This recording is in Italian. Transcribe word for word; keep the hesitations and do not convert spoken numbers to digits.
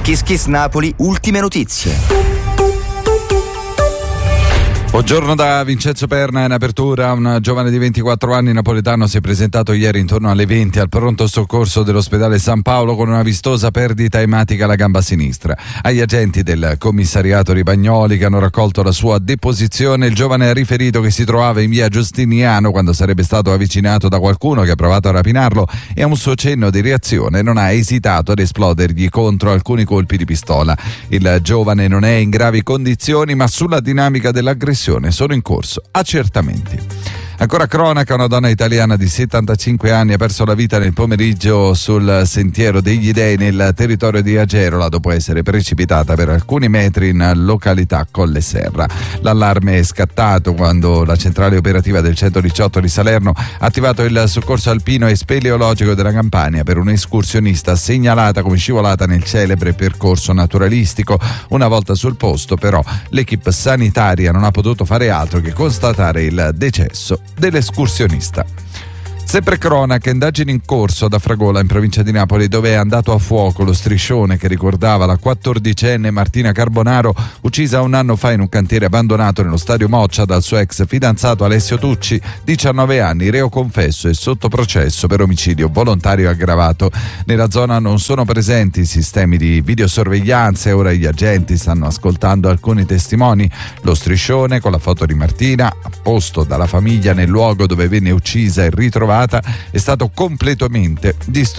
Kiss Kiss Napoli, ultime notizie. Buongiorno da Vincenzo Perna. In apertura, un giovane di ventiquattro anni napoletano si è presentato ieri intorno alle venti al pronto soccorso dell'ospedale San Paolo con una vistosa perdita ematica alla gamba sinistra. Agli agenti del commissariato Ribagnoli che hanno raccolto la sua deposizione, il giovane ha riferito che si trovava in via Giustiniano quando sarebbe stato avvicinato da qualcuno che ha provato a rapinarlo e a un suo cenno di reazione non ha esitato ad esplodergli contro alcuni colpi di pistola. Il giovane non è in gravi condizioni, ma sulla dinamica dell'aggressione sono in corso accertamenti. Ancora cronaca, una donna italiana di settantacinque anni ha perso la vita nel pomeriggio sul sentiero degli Dei nel territorio di Agerola dopo essere precipitata per alcuni metri in località Colle Serra. L'allarme è scattato quando la centrale operativa del centodiciotto di Salerno ha attivato il soccorso alpino e speleologico della Campania per un'escursionista segnalata come scivolata nel celebre percorso naturalistico. Una volta sul posto, però, l'equipe sanitaria non ha potuto fare altro che constatare il decesso dell'escursionista. Sempre cronaca, indagini in corso ad Afragola in provincia di Napoli, dove è andato a fuoco lo striscione che ricordava la quattordicenne Martina Carbonaro, uccisa un anno fa in un cantiere abbandonato nello stadio Moccia dal suo ex fidanzato Alessio Tucci, diciannove anni, reo confesso e sotto processo per omicidio volontario aggravato. Nella zona non sono presenti sistemi di videosorveglianza e ora gli agenti stanno ascoltando alcuni testimoni. Lo striscione con la foto di Martina, apposto dalla famiglia nel luogo dove venne uccisa e ritrovata, è stato completamente distrutto